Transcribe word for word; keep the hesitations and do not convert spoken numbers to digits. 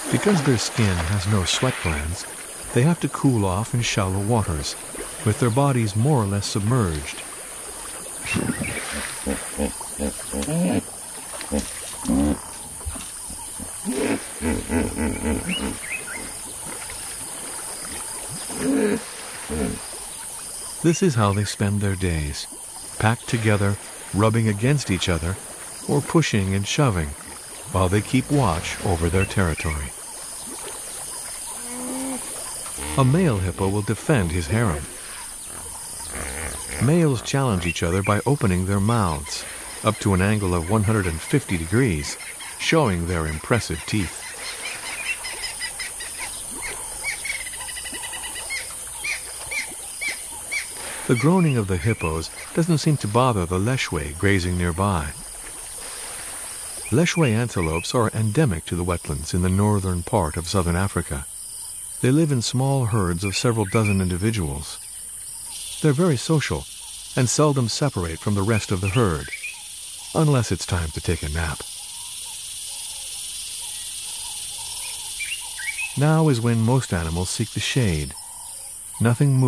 Because their skin has no sweat glands, they have to cool off in shallow waters, with their bodies more or less submerged. This is how they spend their days, packed together, rubbing against each other, or pushing and shoving, while they keep watch over their territory. A male hippo will defend his harem. Males challenge each other by opening their mouths, up to an angle of one hundred fifty degrees, showing their impressive teeth. The groaning of the hippos doesn't seem to bother the leshwe grazing nearby. Leshwe antelopes are endemic to the wetlands in the northern part of southern Africa. They live in small herds of several dozen individuals. They're very social and seldom separate from the rest of the herd, unless it's time to take a nap. Now is when most animals seek the shade. Nothing moves.